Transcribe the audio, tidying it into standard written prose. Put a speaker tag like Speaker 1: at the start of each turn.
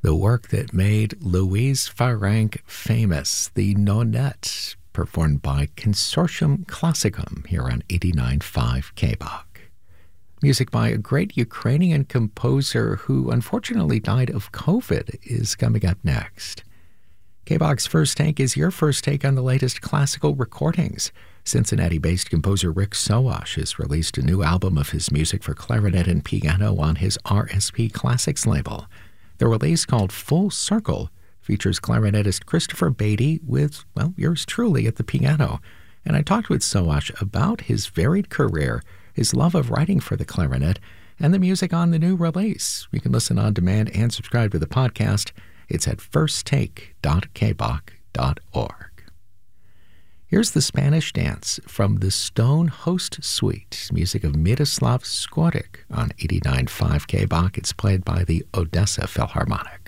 Speaker 1: the work that made Louise Farrenc famous, the Nonette, performed by Consortium Classicum here on 89.5 KBOK. Music by a great Ukrainian composer who unfortunately died of COVID is coming up next. KBOK's First Take is your first take on the latest classical recordings. Cincinnati-based composer Rick Soash has released a new album of his music for clarinet and piano on his RSP Classics label. The release, called Full Circle, features clarinetist Christopher Beatty with, well, yours truly at the piano. And I talked with Soash about his varied career, his love of writing for the clarinet, and the music on the new release. You can listen on demand and subscribe to the podcast. It's at firsttake.kbok.org. Here's the Spanish Dance from the Stone Host Suite, music of Miroslav Skorik on 89.5 KBOK. It's played by the Odessa Philharmonic.